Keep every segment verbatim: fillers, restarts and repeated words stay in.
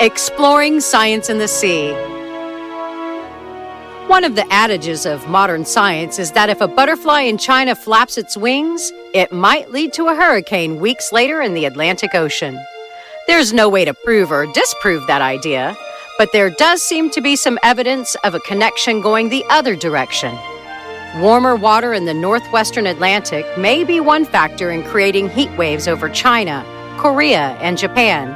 Exploring Science in the Sea. One of the adages of modern science is that if a butterfly in China flaps its wings, it might lead to a hurricane weeks later in the Atlantic Ocean. There's no way to prove or disprove that idea, but there does seem to be some evidence of a connection going the other direction. Warmer water in the northwestern Atlantic may be one factor in creating heat waves over China, Korea, and Japan.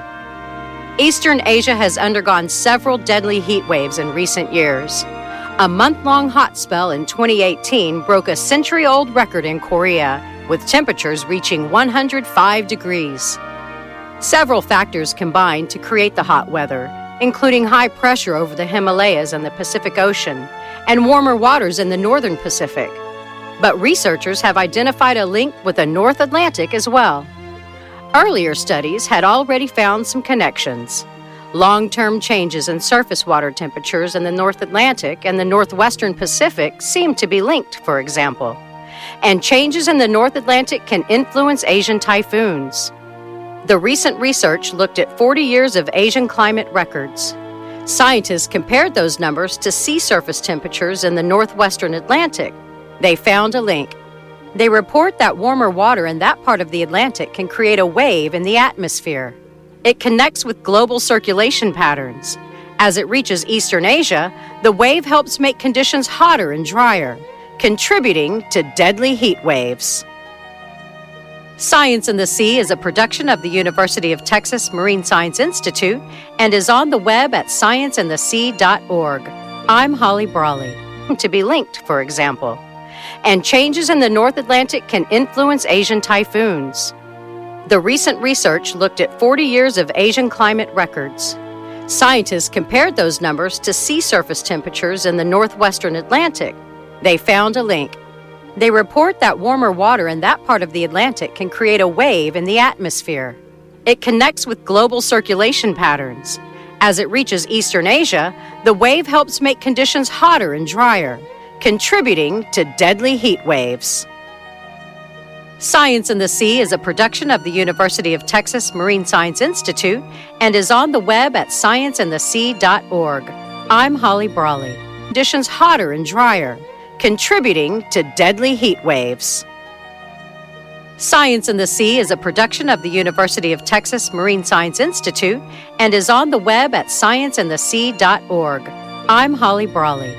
Eastern Asia has undergone several deadly heat waves in recent years. A month-long hot spell in twenty eighteen broke a century-old record in Korea, with temperatures reaching one hundred five degrees. Several factors combined to create the hot weather, including high pressure over the Himalayas and the Pacific Ocean, and warmer waters in the northern Pacific. But researchers have identified a link with the North Atlantic as well. Earlier studies had already found some connections. Long-term changes in surface water temperatures in the North Atlantic and the northwestern Pacific seem to be linked, for example. And changes in the North Atlantic can influence Asian typhoons. The recent research looked at forty years of Asian climate records. Scientists compared those numbers to sea surface temperatures in the northwestern Atlantic. They found a link. They report that warmer water in that part of the Atlantic can create a wave in the atmosphere. It connects with global circulation patterns. As it reaches Eastern Asia, the wave helps make conditions hotter and drier, contributing to deadly heat waves. Science in the Sea is a production of the University of Texas Marine Science Institute and is on the web at science in the sea dot org. I'm Holly Brawley. To be linked, for example. And changes in the North Atlantic can influence Asian typhoons. The recent research looked at forty years of Asian climate records. Scientists compared those numbers to sea surface temperatures in the northwestern Atlantic. They found a link. They report that warmer water in that part of the Atlantic can create a wave in the atmosphere. It connects with global circulation patterns. As it reaches Eastern Asia, the wave helps make conditions hotter and drier, contributing to deadly heat waves. Science in the Sea is a production of the University of Texas Marine Science Institute and is on the web at science in the sea dot org. I'm Holly Brawley. Conditions hotter and drier, contributing to deadly heat waves. Science in the Sea is a production of the University of Texas Marine Science Institute and is on the web at science in the sea dot org. I'm Holly Brawley.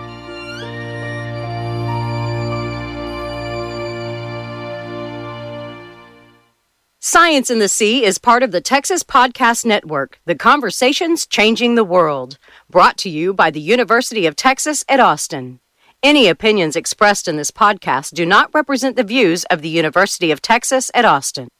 Science in the Sea is part of the Texas Podcast Network, the conversations changing the world, brought to you by the University of Texas at Austin. Any opinions expressed in this podcast do not represent the views of the University of Texas at Austin.